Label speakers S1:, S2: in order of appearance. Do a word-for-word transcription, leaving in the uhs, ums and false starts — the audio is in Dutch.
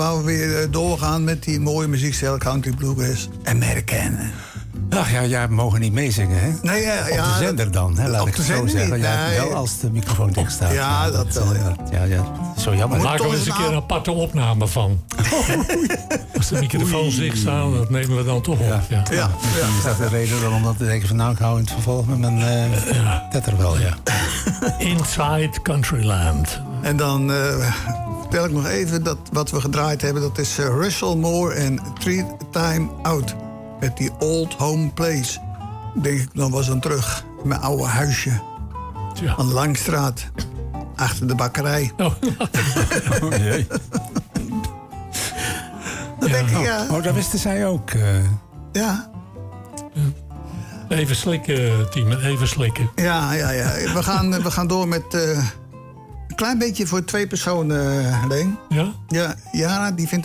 S1: waar we weer doorgaan met die mooie muziekstijl country bluegrass. Amerikanen.
S2: Ach ja, jij mogen niet meezingen, hè?
S1: Nee, ja,
S2: op
S1: ja,
S2: de zender dan, hè? Laat
S1: op
S2: ik
S1: de
S2: het zo
S1: zender
S2: zeggen.
S1: niet,
S2: Ja,
S1: nee.
S2: wel als de microfoon dicht staat.
S1: Ja, dat wel, ja.
S2: Ja, ja, zo jammer.
S1: Moet
S3: Maken we
S1: toch
S3: eens een
S1: eens
S3: keer
S1: een
S3: een aparte opname van. Als de microfoons dicht staan, dat nemen we dan toch op. Ja.
S1: Ja, ja.
S2: Is dat de reden dan om dat te denken van nou, ik hou in het vervolg met mijn uh, ja. tetter wel, ja.
S3: Inside Countryland.
S1: En dan uh, vertel ik nog even dat wat we gedraaid hebben. Dat is uh, Russell Moore en Three Time Out. Met die Old Home Place. Denk ik, dan was dan terug. Mijn oude huisje.
S3: Ja.
S1: Aan Langstraat. Achter de bakkerij.
S3: Oh,
S2: oh jee.
S1: Dat
S3: ja.
S1: denk ik, ja.
S2: Oh, dat wisten zij ook. Uh...
S1: Ja.
S3: Even slikken, team. Even slikken.
S1: Ja, ja, ja. We gaan, we gaan door met uh, een klein beetje voor twee personen, Leen.
S3: Ja?
S1: Ja, Jana, die vindt